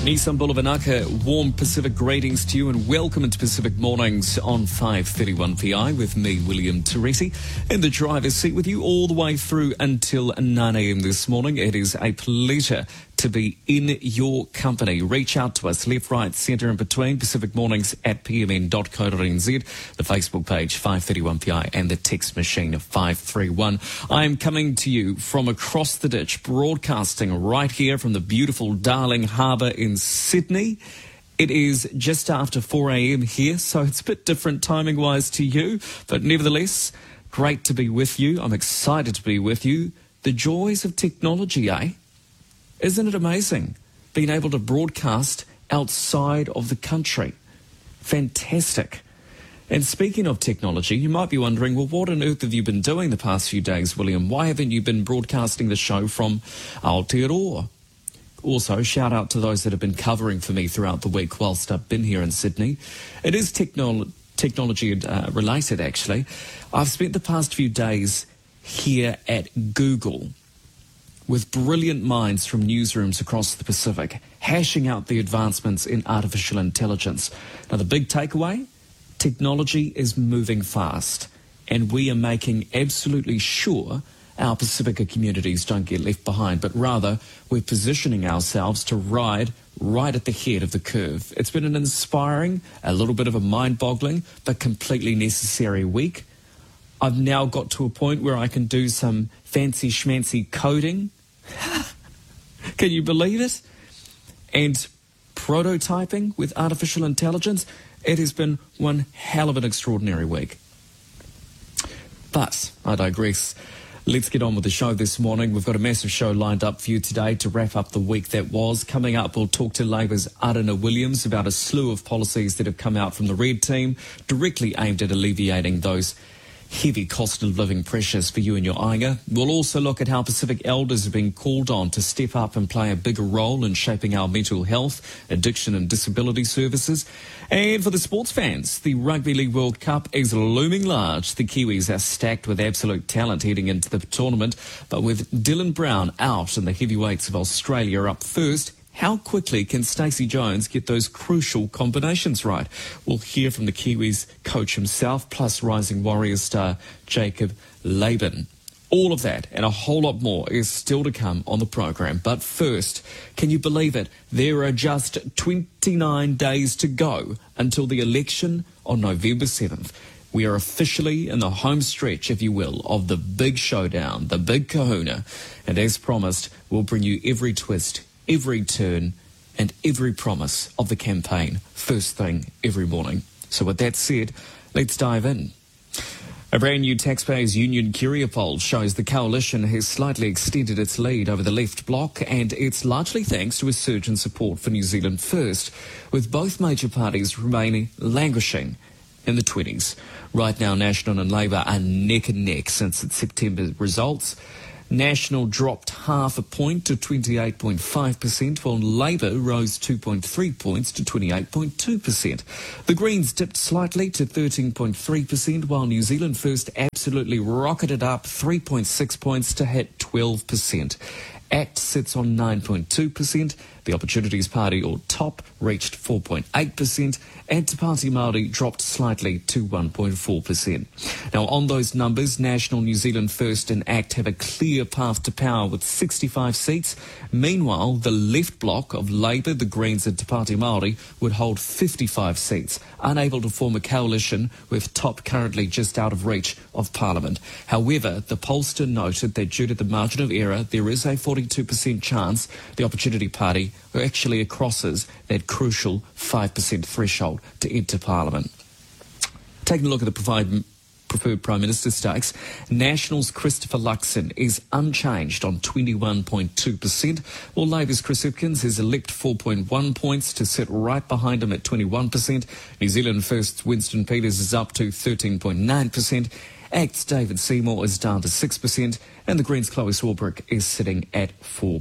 Nissan Bulavanaka, warm Pacific greetings to you and welcome into Pacific Mornings on 5:31 PI with me, William Teresi, in the driver's seat with you all the way through until 9 a.m. this morning. It is a pleasure to be in your company. Reach out to us, left, right, centre and between, Pacific Mornings at pmn.co.nz, the Facebook page 531 PI and the text machine 531. I am coming to you from across the ditch, broadcasting right here from the beautiful Darling Harbour in Sydney. It is just after 4 a.m. here, so it's a bit different timing-wise to you, but nevertheless, great to be with you. I'm excited to be with you. The joys of technology, eh? Isn't it amazing being able to broadcast outside of the country? Fantastic. And speaking of technology, you might be wondering, well, what on earth have you been doing the past few days, William? Why haven't you been broadcasting the show from Aotearoa? Also, shout out to those that have been covering for me throughout the week whilst I've been here in Sydney. It is technology related, actually. I've spent the past few days here at Google with brilliant minds from newsrooms across the Pacific, hashing out the advancements in artificial intelligence. Now, the big takeaway, technology is moving fast, and we are making absolutely sure our Pacifica communities don't get left behind, but rather we're positioning ourselves to ride right at the head of the curve. It's been an inspiring, a little bit of a mind-boggling, but completely necessary week. I've now got to a point where I can do some fancy schmancy coding. Can you believe it? And prototyping with artificial intelligence. It has been one hell of an extraordinary week. But I digress. Let's get on with the show this morning. We've got a massive show lined up for you today to wrap up the week that was. Coming up, we'll talk to Labour's Aruna Williams about a slew of policies that have come out from the Red Team, directly aimed at alleviating those heavy cost of living pressures for you and your ainga. We'll also look at how Pacific elders are being called on to step up and play a bigger role in shaping our mental health, addiction and disability services. And for the sports fans, the Rugby League World Cup is looming large. The Kiwis are stacked with absolute talent heading into the tournament, but with Dylan Brown out and the heavyweights of Australia up first, how quickly can Stacey Jones get those crucial combinations right? We'll hear from the Kiwis coach himself, plus Rising Warriors star Jacob Laban. All of that and a whole lot more is still to come on the program. But first, can you believe it? There are just 29 days to go until the election on November 7th. We are officially in the home stretch, if you will, of the big showdown, the big kahuna. And as promised, we'll bring you every twist, every turn and every promise of the campaign first thing every morning. So with that said, let's dive in. A brand new Taxpayers Union Curia poll shows the coalition has slightly extended its lead over the left bloc, and it's largely thanks to a surge in support for New Zealand First, with both major parties remaining languishing in the 20s. Right now, National and Labour are neck and neck since its September results. National dropped half a point to 28.5%, while Labour rose 2.3 points to 28.2%. The Greens dipped slightly to 13.3%, while New Zealand First absolutely rocketed up 3.6 points to hit 12%. ACT sits on 9.2%. The Opportunities Party, or TOP, reached 4.8%, and Te Pāti Māori dropped slightly to 1.4%. Now, on those numbers, National, New Zealand First and ACT have a clear path to power with 65 seats. Meanwhile, the left bloc of Labour, the Greens and Te Pāti Māori would hold 55 seats, unable to form a coalition with TOP currently just out of reach of Parliament. However, the pollster noted that due to the margin of error, there is a 42% chance the Opportunity Party actually crosses that crucial 5% threshold to enter Parliament. Taking a look at the preferred Prime Minister stakes, National's Christopher Luxon is unchanged on 21.2%, while Labour's Chris Hipkins has leapt 4.1 points to sit right behind him at 21%. New Zealand First's Winston Peters is up to 13.9%. ACT's David Seymour is down to 6%, and the Greens' Chloe Swarbrick is sitting at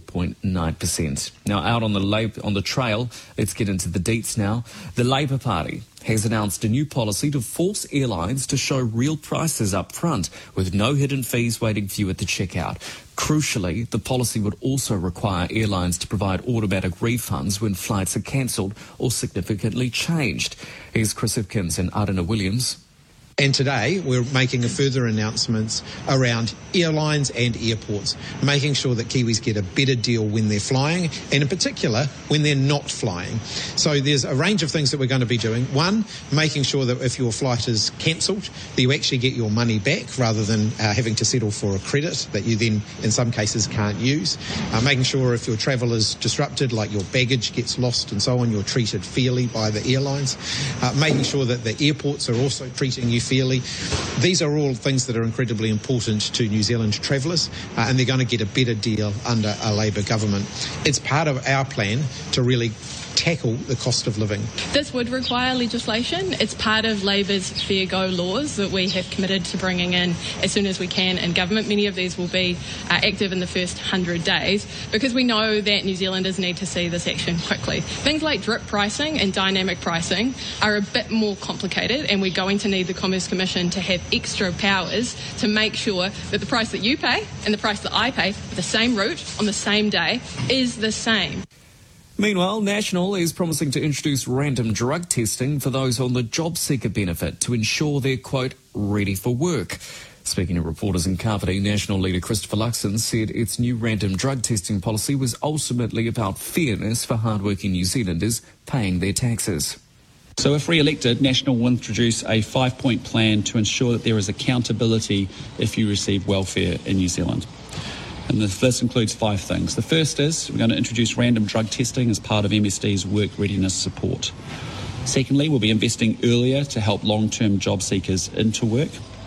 4.9%. Now, out on the trail, let's get into the deets now. The Labour Party has announced a new policy to force airlines to show real prices up front, with no hidden fees waiting for you at the checkout. Crucially, the policy would also require airlines to provide automatic refunds when flights are cancelled or significantly changed. Here's Chris Hipkins and Aruna Williams. And today we're making a further announcements around airlines and airports, making sure that Kiwis get a better deal when they're flying, and in particular when they're not flying. So there's a range of things that we're going to be doing. One, making sure that if your flight is cancelled, that you actually get your money back rather than having to settle for a credit that you then in some cases can't use. Making sure if your travel is disrupted, like your baggage gets lost and so on, you're treated fairly by the airlines. Making sure that the airports are also treating you fairly. These are all things that are incredibly important to New Zealand travellers, and they're going to get a better deal under a Labour government. It's part of our plan to really tackle the cost of living. This would require legislation. It's part of Labour's Fair Go laws that we have committed to bringing in as soon as we can in government. Many of these will be active in the first 100 days because we know that New Zealanders need to see this action quickly. Things like drip pricing and dynamic pricing are a bit more complicated, and we're going to need the Commerce Commission to have extra powers to make sure that the price that you pay and the price that I pay for the same route on the same day is the same. Meanwhile, National is promising to introduce random drug testing for those on the job seeker benefit to ensure they're, quote, ready for work. Speaking to reporters in Kapiti, National leader Christopher Luxon said its new random drug testing policy was ultimately about fairness for hardworking New Zealanders paying their taxes. So if re-elected, National will introduce a 5-point plan to ensure that there is accountability if you receive welfare in New Zealand. And this includes 5 things. The first is we're going to introduce random drug testing as part of MSD's work readiness support. Secondly, we'll be investing earlier to help long-term job seekers into work.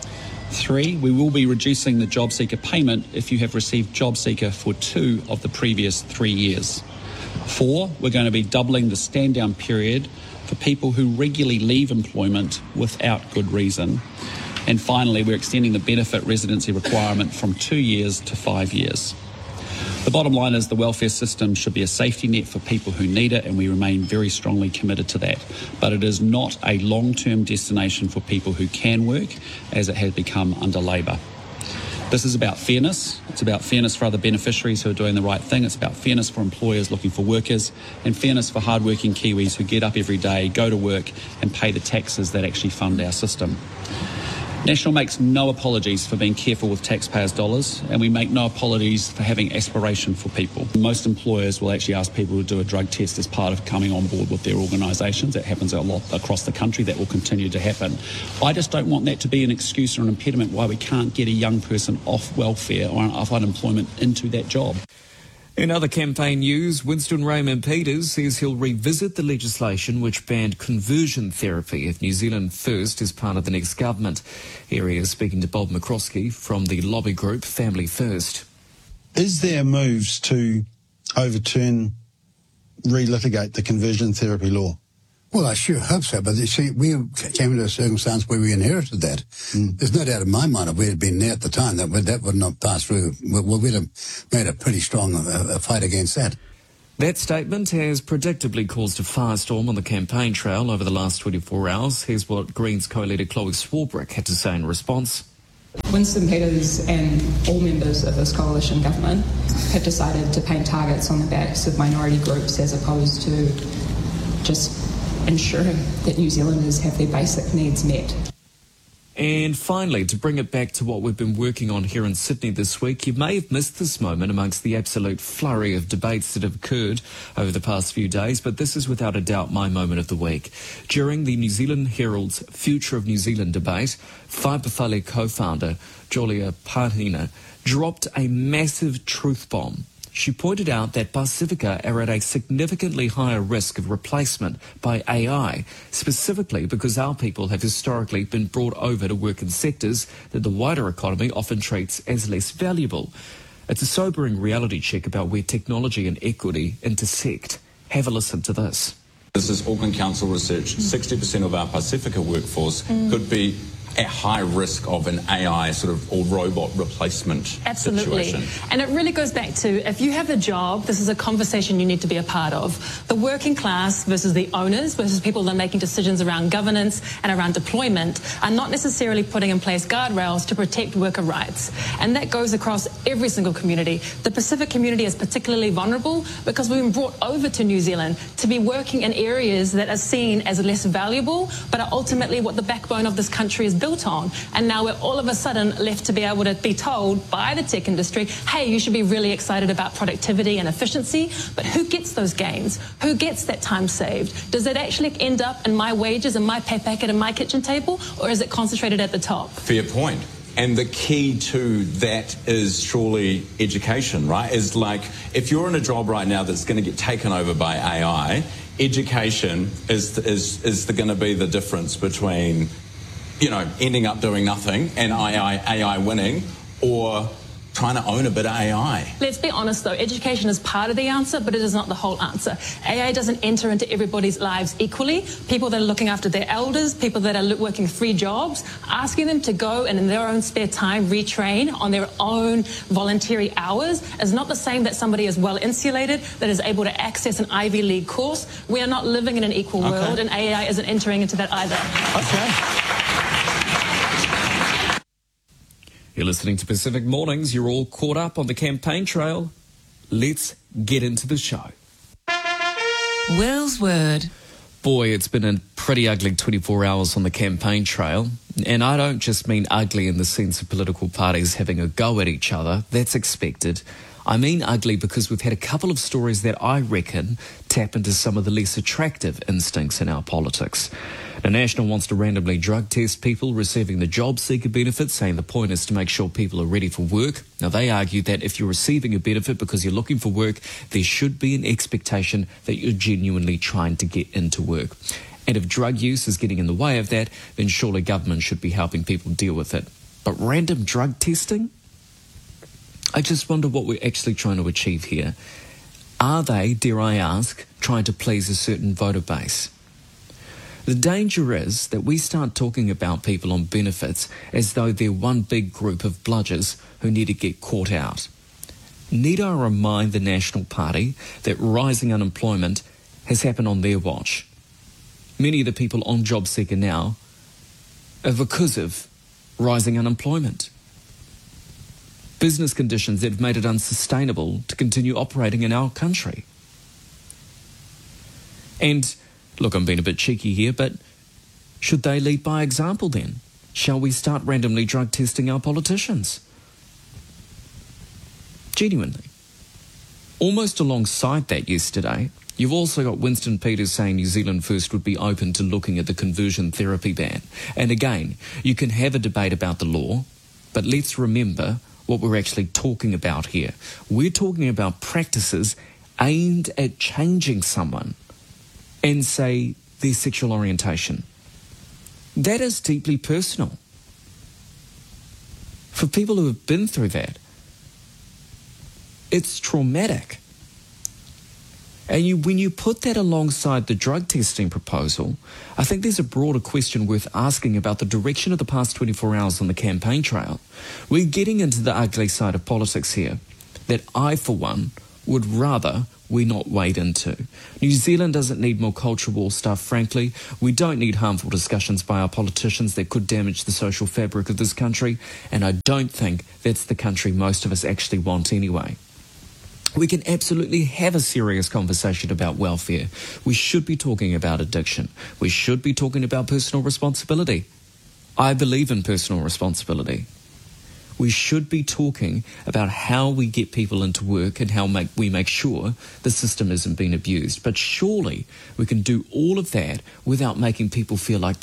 3, we will be reducing the job seeker payment if you have received job seeker for 2 of the previous 3 years. 4, we're going to be doubling the stand-down period for people who regularly leave employment without good reason. And finally, we're extending the benefit residency requirement from 2 years to 5 years. The bottom line is the welfare system should be a safety net for people who need it, and we remain very strongly committed to that. But it is not a long-term destination for people who can work, as it has become under Labour. This is about fairness. It's about fairness for other beneficiaries who are doing the right thing. It's about fairness for employers looking for workers, and fairness for hardworking Kiwis who get up every day, go to work and pay the taxes that actually fund our system. National makes no apologies for being careful with taxpayers' dollars, and we make no apologies for having aspiration for people. Most employers will actually ask people to do a drug test as part of coming on board with their organisations. That happens a lot across the country. That will continue to happen. I just don't want that to be an excuse or an impediment why we can't get a young person off welfare or off unemployment into that job. In other campaign news, Winston Raymond Peters says he'll revisit the legislation which banned conversion therapy if New Zealand First is part of the next government. Here he is speaking to Bob McCroskey from the lobby group Family First. Is there moves to overturn, relitigate the conversion therapy law? Well, I sure hope so, but you see, we came into a circumstance where we inherited that. There's no doubt in my mind if we had been there at the time that would not pass through. We'd have made a pretty strong fight against that. That statement has predictably caused a firestorm on the campaign trail over the last 24 hours. Here's what Greens co-leader Chloe Swarbrick had to say in response. Winston Peters and all members of this coalition government have decided to paint targets on the backs of minority groups as opposed to just ensuring that New Zealanders have their basic needs met. And finally, to bring it back to what we've been working on here in Sydney this week, you may have missed this moment amongst the absolute flurry of debates that have occurred over the past few days, but this is without a doubt my moment of the week. During the New Zealand Herald's Future of New Zealand debate, Whaipawhale co-founder Julia Pahina dropped a massive truth bomb. She pointed out that Pacifica are at a significantly higher risk of replacement by AI, specifically because our people have historically been brought over to work in sectors that the wider economy often treats as less valuable. It's a sobering reality check about where technology and equity intersect. Have a listen to this. This is Auckland Council research. 60% of our Pacifica workforce could be at high risk of an AI sort of or robot replacement situation. And it really goes back to, if you have a job, this is a conversation you need to be a part of. The working class versus the owners versus people that are making decisions around governance and around deployment are not necessarily putting in place guardrails to protect worker rights. And that goes across every single community. The Pacific community is particularly vulnerable because we've been brought over to New Zealand to be working in areas that are seen as less valuable, but are ultimately what the backbone of this country is built on. And now we're all of a sudden left to be able to be told by the tech industry, hey, you should be really excited about productivity and efficiency, but who gets those gains? Who gets that time saved? Does it actually end up in my wages and my pay packet and my kitchen table, or is it concentrated at the top? Fair point. And the key to that is surely education, right? Is like, if you're in a job right now that's going to get taken over by AI, education is going to be the difference between, you know, ending up doing nothing and AI winning, or trying to own a bit of AI. Let's be honest though, education is part of the answer, but it is not the whole answer. AI doesn't enter into everybody's lives equally. People that are looking after their elders, people that are working 3 jobs, asking them to go and in their own spare time retrain on their own voluntary hours is not the same that somebody is well insulated, that is able to access an Ivy League course. We are not living in an equal world, and AI isn't entering into that either. Okay. You're listening to Pacific Mornings. You're all caught up on the campaign trail. Let's get into the show. Will's Word. Boy, it's been a pretty ugly 24 hours on the campaign trail. And I don't just mean ugly in the sense of political parties having a go at each other. That's expected. I mean ugly because we've had a couple of stories that I reckon tap into some of the less attractive instincts in our politics. The National wants to randomly drug test people receiving the job seeker benefit, saying the point is to make sure people are ready for work. Now, they argue that if you're receiving a benefit because you're looking for work, there should be an expectation that you're genuinely trying to get into work. And if drug use is getting in the way of that, then surely government should be helping people deal with it. But random drug testing? I just wonder what we're actually trying to achieve here. Are they, dare I ask, trying to please a certain voter base? The danger is that we start talking about people on benefits as though they're one big group of bludgers who need to get caught out. Need I remind the National Party that rising unemployment has happened on their watch? Many of the people on JobSeeker now are because of rising unemployment. Business conditions that have made it unsustainable to continue operating in our country. And, look, I'm being a bit cheeky here, but should they lead by example then? Shall we start randomly drug testing our politicians? Genuinely. Almost alongside that yesterday, you've also got Winston Peters saying New Zealand First would be open to looking at the conversion therapy ban. And again, you can have a debate about the law, but let's remember what we're actually talking about here. We're talking about practices aimed at changing someone and, say, their sexual orientation. That is deeply personal. For people who have been through that, it's traumatic. And when you put that alongside the drug testing proposal, I think there's a broader question worth asking about the direction of the past 24 hours on the campaign trail. We're getting into the ugly side of politics here that I, for one, would rather we not wade into. New Zealand doesn't need more culture war stuff, frankly. We don't need harmful discussions by our politicians that could damage the social fabric of this country, and I don't think that's the country most of us actually want anyway. We can absolutely have a serious conversation about welfare. We should be talking about addiction. We should be talking about personal responsibility. I believe in personal responsibility. We should be talking about how we get people into work and how we make sure the system isn't being abused. But surely we can do all of that without making people feel like